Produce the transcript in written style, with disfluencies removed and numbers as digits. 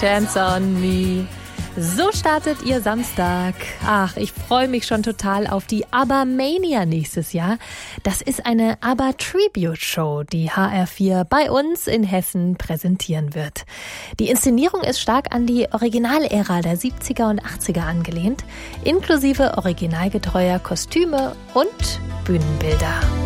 Dance on Me. So startet ihr Samstag. Ach, ich freue mich schon total auf die ABBA-Mania nächstes Jahr. Das ist eine ABBA-Tribute-Show, die HR4 bei uns in Hessen präsentieren wird. Die Inszenierung ist stark an die Originalära der 70er und 80er angelehnt, inklusive originalgetreuer Kostüme und Bühnenbilder.